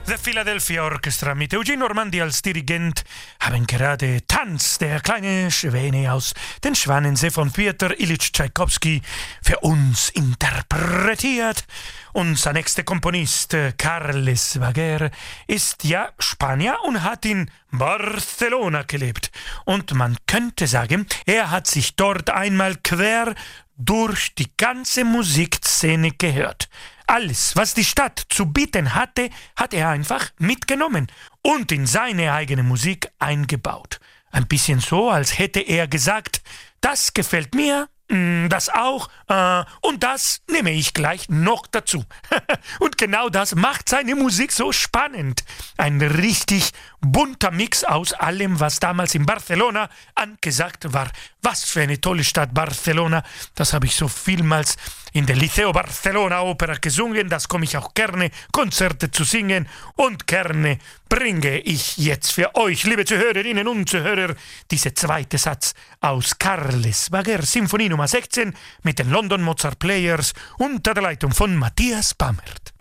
The Philadelphia Orchestra mit Eugene Ormandy als Dirigent haben gerade Tanz, der kleine Schwäne aus den Schwanensee von Pjotr Ilyich Tschaikowski für uns interpretiert. Unser nächster Komponist, Carles Baguer, ist ja Spanier und hat in Barcelona gelebt. Und man könnte sagen, er hat sich dort einmal quer durch die ganze Musikszene gehört. Alles, was die Stadt zu bieten hatte, hat er einfach mitgenommen und in seine eigene Musik eingebaut. Ein bisschen so, als hätte er gesagt, das gefällt mir, das auch, und das nehme ich gleich noch dazu. Und genau das macht seine Musik so spannend. Ein richtig bunter Mix aus allem, was damals in Barcelona angesagt war. Was für eine tolle Stadt Barcelona. Das habe ich so vielmals in der Liceo Barcelona Opera gesungen. Das komme ich auch gerne, Konzerte zu singen. Und gerne bringe ich jetzt für euch, liebe Zuhörerinnen und Zuhörer, diese zweite Satz aus Carles Baguer Sinfonie Nummer 16 mit den London Mozart Players unter der Leitung von Matthias Bammert.